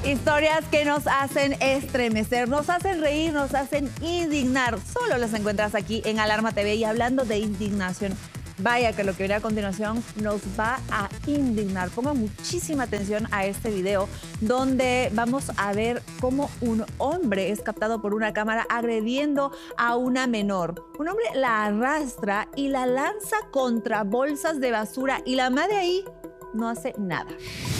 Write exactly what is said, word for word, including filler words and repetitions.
Historias que nos hacen estremecer, nos hacen reír, nos hacen indignar. Solo las encuentras aquí en Alarma T V. Y hablando de indignación, vaya que lo que viene a continuación nos va a indignar. Pongan muchísima atención a este video donde vamos a ver cómo un hombre es captado por una cámara agrediendo a una menor. Un hombre la arrastra y la lanza contra bolsas de basura y la madre ahí no hace nada.